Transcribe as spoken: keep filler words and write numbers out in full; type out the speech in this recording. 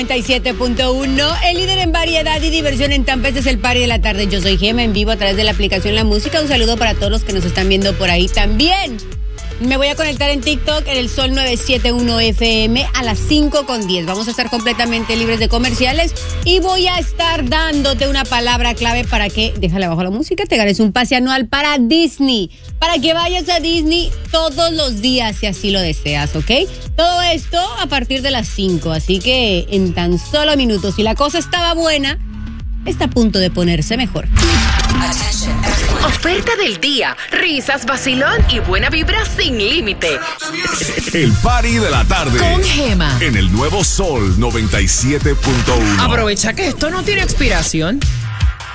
noventa y siete punto uno, el líder en variedad y diversión en Tampa. Este es el party de la tarde. Yo soy Gema, en vivo a través de la aplicación La Música. Un saludo para todos los que nos están viendo por ahí también. Me voy a conectar en TikTok en el Sol novecientos setenta y uno F M a las cinco con diez. Vamos a estar completamente libres de comerciales y voy a estar dándote una palabra clave para que, déjale abajo la música, te ganes un pase anual para Disney. Para que vayas a Disney todos los días si así lo deseas, ¿ok? Todo esto a partir de las cinco, así que en tan solo minutos, si la cosa estaba buena, está a punto de ponerse mejor. Oferta del día, risas, vacilón y buena vibra sin límite. El party de la tarde. Con Gema. En el nuevo Sol noventa y siete punto uno. Aprovecha que esto no tiene expiración.